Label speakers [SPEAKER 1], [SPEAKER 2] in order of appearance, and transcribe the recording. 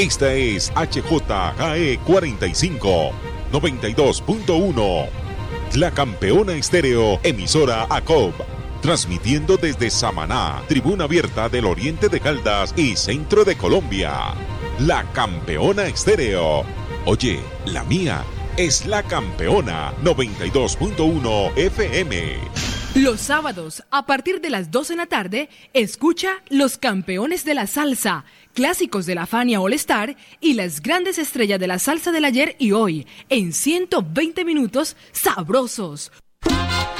[SPEAKER 1] Esta es HJKE 45, 92.1. La Campeona Estéreo, emisora ACOB. Transmitiendo desde Samaná, Tribuna Abierta del Oriente de Caldas y Centro de Colombia. La Campeona Estéreo. Oye, la mía es La Campeona 92.1 FM.
[SPEAKER 2] Los sábados, a partir de las 2 de la tarde, escucha Los Campeones de la Salsa, clásicos de la Fania All Star y las grandes estrellas de la salsa del ayer y hoy, en 120 minutos sabrosos,